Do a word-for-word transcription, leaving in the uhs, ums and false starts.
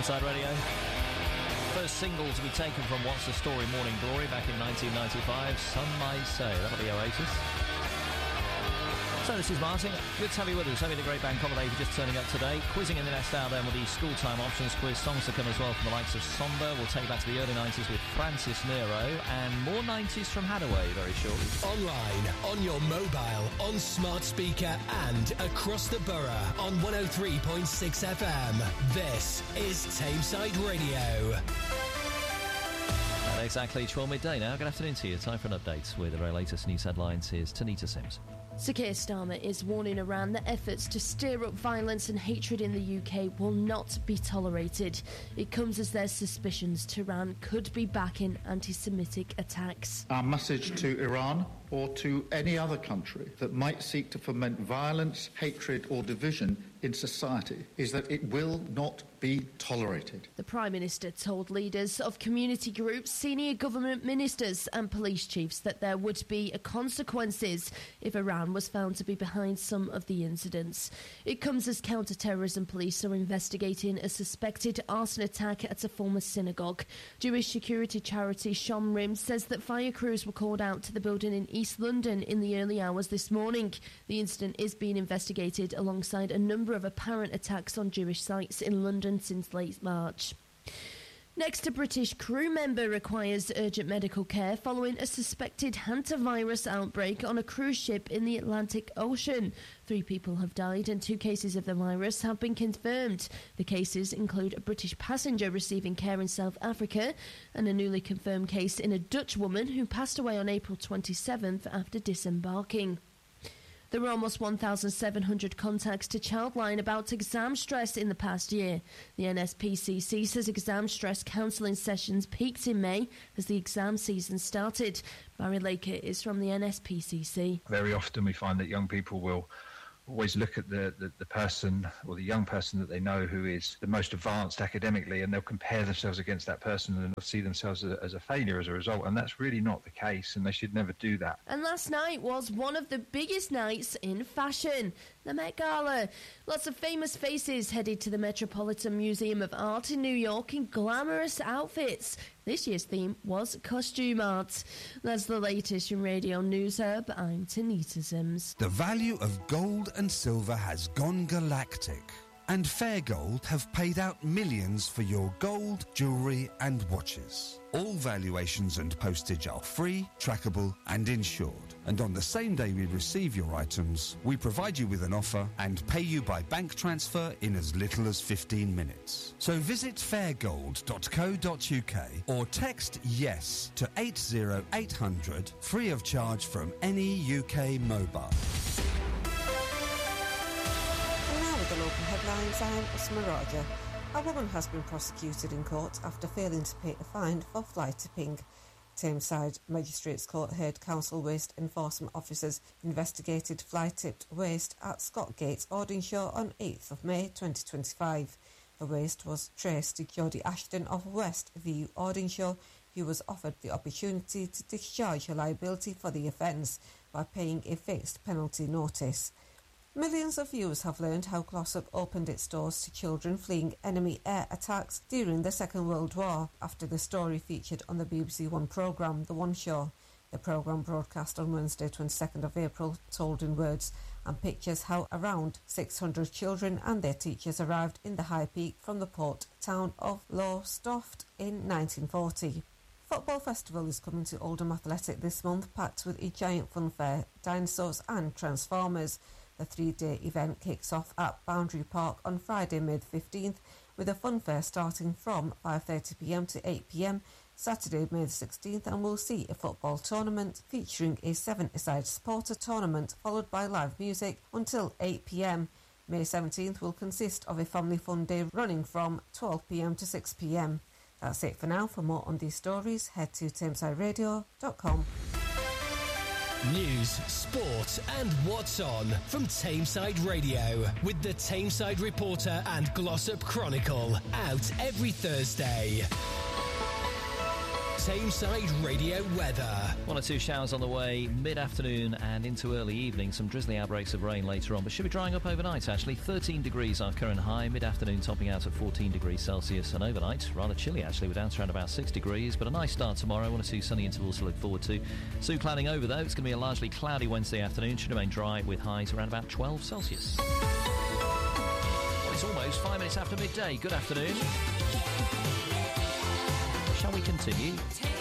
Tameside Radio. First single to be taken from What's the Story Morning Glory back in nineteen ninety-five, Some Might Say. That'll be Oasis. So this is Martin. Good to have you with us. Having a great bank holiday for just turning up today. Quizzing in the next hour then with the school time options quiz. Songs to come as well from the likes of Sonder. We'll take you back to the early nineties with Francis Nero and more nineties from Hadaway very shortly. Online, on your mobile, on smart speaker and across the borough on one oh three point six F M. This is Tameside Radio. At exactly twelve midday now. Good afternoon to you. Time for an update with the very latest news headlines. Here's Tanita Sims. Sir Keir Starmer is warning Iran that efforts to stir up violence and hatred in the U K will not be tolerated. It comes as there's suspicions Tehran could be backing anti-Semitic attacks. Our message to Iran or to any other country that might seek to foment violence, hatred or division in society is that it will not be tolerated. The Prime Minister told leaders of community groups, senior government ministers and police chiefs that there would be consequences if Iran was found to be behind some of the incidents. It comes as counter-terrorism police are investigating a suspected arson attack at a former synagogue. Jewish security charity Shomrim says that fire crews were called out to the building in East London in the early hours this morning. The incident is being investigated alongside a number of apparent attacks on Jewish sites in London since late March. Next, a British crew member requires urgent medical care following a suspected hantavirus outbreak on a cruise ship in the Atlantic Ocean. Three people have died and two cases of the virus have been confirmed. The cases include a British passenger receiving care in South Africa and a newly confirmed case in a Dutch woman who passed away on April twenty-seventh after disembarking. There were almost one thousand seven hundred contacts to Childline about exam stress in the past year. The N S P C C says exam stress counselling sessions peaked in May as the exam season started. Barry Laker is from the N S P C C. Very often we find that young people will always look at the, the, the person or the young person that they know who is the most advanced academically, and they'll compare themselves against that person and they'll see themselves as a, as a failure as a result, and that's really not the case, and they should never do that. And last night was one of the biggest nights in fashion, the Met Gala. Lots of famous faces headed to the Metropolitan Museum of Art in New York in glamorous outfits. This year's theme was costume art. That's the latest from Radio News Hub. I'm Tanita Sims. The value of gold and silver has gone galactic, and Fair Gold have paid out millions for your gold, jewellery and watches. All valuations and postage are free, trackable and insured. And on the same day we receive your items, we provide you with an offer and pay you by bank transfer in as little as fifteen minutes. So visit fair gold dot co dot uk or text YES to eight oh eight hundred, free of charge from any U K mobile. Now with the local headlines, I'm Usma Raja. A woman has been prosecuted in court after failing to pay a fine for fly tipping. Tameside Magistrates Court heard council waste enforcement officers investigated fly-tipped waste at Scottgate, Audenshaw on eighth of May twenty twenty-five. The waste was traced to Jodie Ashton of West View, Audenshaw, who was offered the opportunity to discharge her liability for the offence by paying a fixed penalty notice. Millions of viewers have learned how Glossop opened its doors to children fleeing enemy air attacks during the Second World War after the story featured on the B B C One programme, The One Show. The programme, broadcast on Wednesday twenty-second of April, told in words and pictures how around six hundred children and their teachers arrived in the High Peak from the port town of Lowestoft in nineteen forty. Football Festival is coming to Oldham Athletic this month, packed with a giant funfair, dinosaurs and transformers. The three-day event kicks off at Boundary Park on Friday, May fifteenth, with a funfair starting from five thirty p m to eight p m Saturday, May sixteenth, and we'll see a football tournament featuring a seven-a-side supporter tournament followed by live music until eight p m May seventeenth will consist of a family fun day running from twelve p m to six p m That's it for now. For more on these stories, head to tameside radio dot com. News, sport and what's on from Tameside Radio with the Tameside Reporter and Glossop Chronicle, out every Thursday. Tameside Radio weather. One or two showers on the way mid-afternoon and into early evening. Some drizzly outbreaks of rain later on, but should be drying up overnight, actually. thirteen degrees our current high. Mid-afternoon topping out at fourteen degrees Celsius. And overnight, rather chilly, actually. We're down to around about six degrees, but a nice start tomorrow. One or two sunny intervals to look forward to. Soon clouding over, though. It's going to be a largely cloudy Wednesday afternoon. Should remain dry with highs around about twelve Celsius. Well, it's almost five minutes after midday. Good afternoon. Shall we continue?